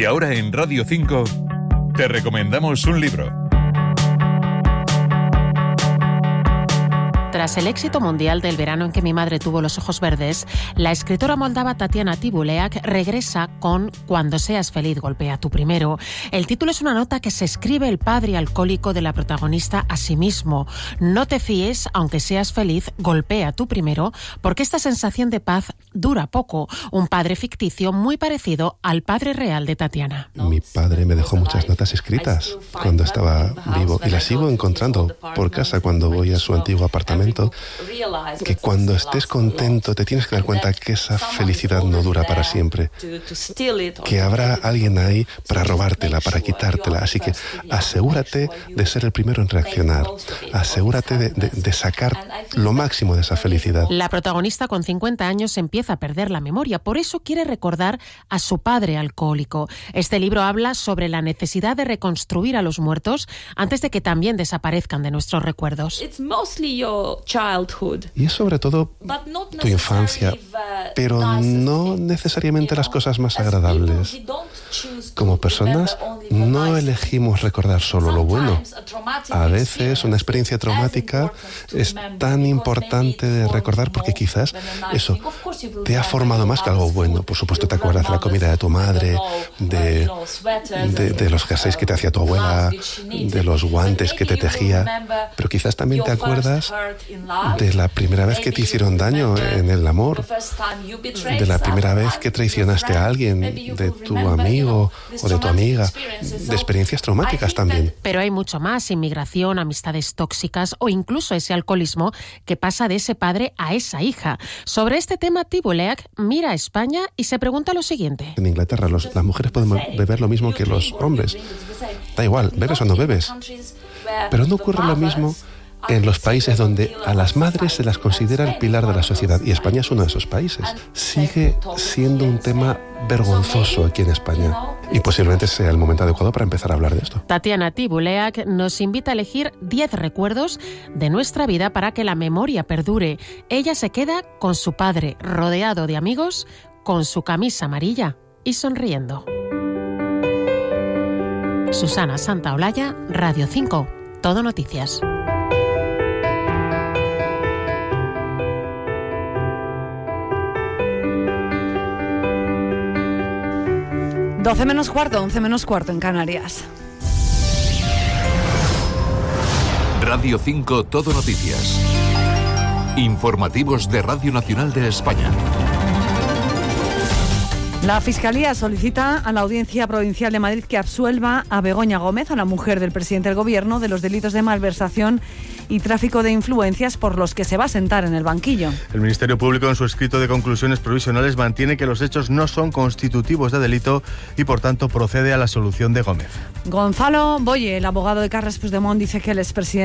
Y ahora en Radio 5 te recomendamos un libro. Tras el éxito mundial del Verano en que mi madre tuvo los ojos verdes, la escritora moldava Tatiana Tibuleac regresa con Cuando seas feliz, golpea tú primero. El título es una nota que se escribe el padre alcohólico de la protagonista a sí mismo. No te fíes, aunque seas feliz, golpea tú primero, porque esta sensación de paz dura poco. Un padre ficticio muy parecido al padre real de Tatiana. Mi padre me dejó muchas notas escritas cuando estaba vivo y las sigo encontrando por casa cuando voy a su antiguo apartamento. Que cuando estés contento te tienes que dar cuenta que esa felicidad no dura para siempre, que habrá alguien ahí para robártela, para quitártela, así que asegúrate de ser el primero en reaccionar, asegúrate de sacar lo máximo de esa felicidad. La protagonista con 50 años empieza a perder la memoria, por eso quiere recordar a su padre alcohólico. Este libro habla sobre la necesidad de reconstruir a los muertos antes de que también desaparezcan de nuestros recuerdos. Y es sobre todo tu infancia, pero no necesariamente las cosas más agradables. Como personas, no elegimos recordar solo lo bueno. A veces una experiencia traumática es tan importante de recordar porque quizás eso te ha formado más que algo bueno. Por supuesto te acuerdas de la comida de tu madre, de los jerseys que te hacía tu abuela, de los guantes que te tejía, pero quizás también te acuerdas de la primera vez que te hicieron daño en el amor, de la primera vez que traicionaste a alguien, de tu amigo o de tu amiga, de experiencias traumáticas también. Pero hay mucho más: inmigración, amistades tóxicas o incluso ese alcoholismo que pasa de ese padre a esa hija. Sobre este tema, Tibuleac mira a España y se pregunta lo siguiente. En Inglaterra las mujeres pueden beber lo mismo que los hombres. Da igual, bebes o no bebes. Pero no ocurre lo mismo en los países donde a las madres se las considera el pilar de la sociedad, y España es uno de esos países. Sigue siendo un tema vergonzoso aquí en España, y posiblemente sea el momento adecuado para empezar a hablar de esto. Tatiana Tibuleac nos invita a elegir 10 recuerdos de nuestra vida para que la memoria perdure. Ella se queda con su padre, rodeado de amigos, con su camisa amarilla y sonriendo. Susana Santaolalla, Radio 5, Todo Noticias. Doce menos cuarto, 11 menos cuarto en Canarias. Radio 5 Todo Noticias. Informativos de Radio Nacional de España. La Fiscalía solicita a la Audiencia Provincial de Madrid que absuelva a Begoña Gómez, a la mujer del presidente del Gobierno, de los delitos de malversación y tráfico de influencias por los que se va a sentar en el banquillo. El Ministerio Público, en su escrito de conclusiones provisionales, mantiene que los hechos no son constitutivos de delito y, por tanto, procede a la absolución de Gómez. Gonzalo Boye, el abogado de Carles Puigdemont, dice que el expresidente